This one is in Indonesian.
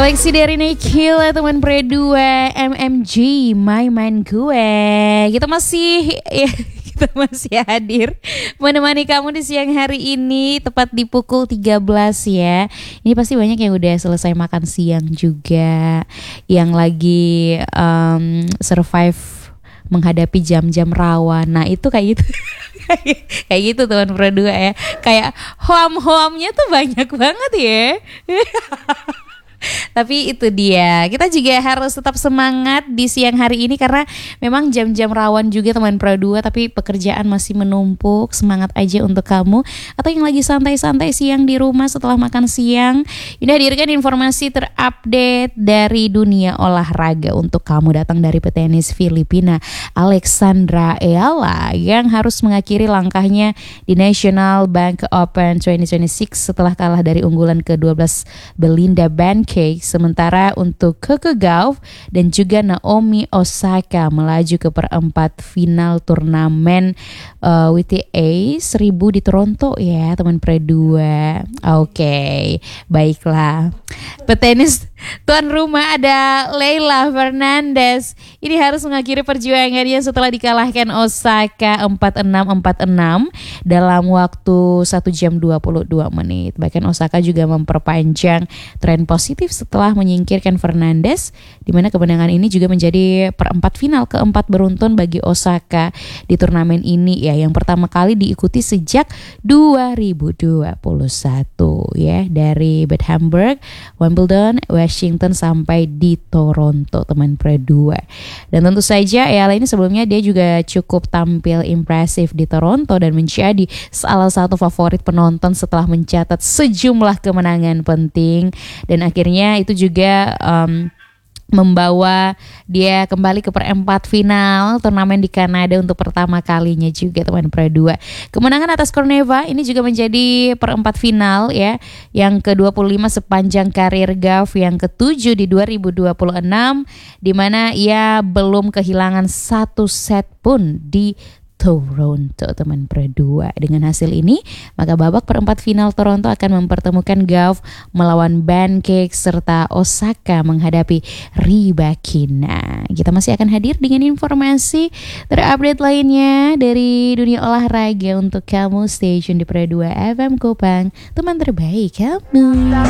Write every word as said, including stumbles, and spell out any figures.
Koleksi dari Nikhil, teman pre dua M M G, My Man Gue. Kita masih ya, kita masih hadir menemani kamu di siang hari ini tepat di pukul tiga belas ya. Ini pasti banyak yang udah selesai makan siang juga, yang lagi um, survive menghadapi jam-jam rawan. Nah itu kayak gitu. Kayak gitu teman pre dua ya. Kayak hoam-hoamnya tuh banyak banget ya. Tapi itu dia, kita juga harus tetap semangat di siang hari ini karena memang jam-jam rawan juga teman Pro dua, tapi pekerjaan masih menumpuk. Semangat aja untuk kamu atau yang lagi santai-santai siang di rumah setelah makan siang. Ini hadirkan informasi terupdate dari dunia olahraga untuk kamu, datang dari petenis Filipina Alexandra Eala yang harus mengakhiri langkahnya di National Bank Open dua ribu dua puluh enam setelah kalah dari unggulan ke dua belas Belinda Bencic. Sementara untuk Coco Gauff dan juga Naomi Osaka melaju ke perempat final turnamen uh, W T A seribu di Toronto ya teman pre dua. Oke, okay, baiklah. Petenis tuan rumah ada Leylah Fernandez. Ini harus mengakhiri perjuangannya setelah dikalahkan Osaka empat enam empat enam dalam waktu satu jam dua puluh dua menit. Bahkan Osaka juga memperpanjang tren positif setelah menyingkirkan Fernandez, di mana kemenangan ini juga menjadi perempat final keempat beruntun bagi Osaka di turnamen ini ya, yang pertama kali diikuti sejak dua ribu dua puluh satu ya, dari Bad Hamburg, Wimbledon, Washington sampai di Toronto teman pre dua. Dan tentu saja ya ini sebelumnya dia juga cukup tampil impresif di Toronto dan menjadi salah satu favorit penonton setelah mencatat sejumlah kemenangan penting, dan akhirnya itu juga um, membawa dia kembali ke perempat final turnamen di Kanada untuk pertama kalinya juga teman pre dua. Kemenangan atas Korneva ini juga menjadi perempat final ya, yang ke dua puluh lima sepanjang karir Gauff, yang ketujuh di dua ribu dua puluh enam, di mana ia belum kehilangan satu set pun di Toronto teman pre dua. Dengan hasil ini, maka babak perempat final Toronto akan mempertemukan Gauff melawan Bencic serta Osaka menghadapi Rybakina. Kita masih akan hadir dengan informasi terupdate lainnya dari dunia olahraga untuk kamu. Stay tune di Pro dua F M Kupang, teman terbaik kamu.